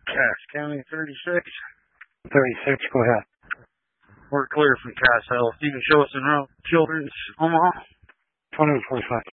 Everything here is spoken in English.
Cass County 36. 36, go ahead. We're clear from Cass Health. You can show us in route Children's Omaha. 2045.